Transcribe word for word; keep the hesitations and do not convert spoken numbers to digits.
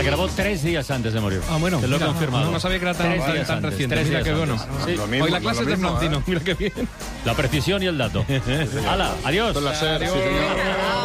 grabó tres días antes de morir. Ah, bueno. Te lo he mira, confirmado. No, no sabía que era tan, Tres tan, días tan antes, reciente. tres Mira días qué bueno. antes. Sí. Lo mismo, Hoy la clase lo es de mismo, Florentino. ¿eh? Mira qué bien. La precisión y el dato. ¡Hala! ¡Adiós! Con la SER, sí, señor.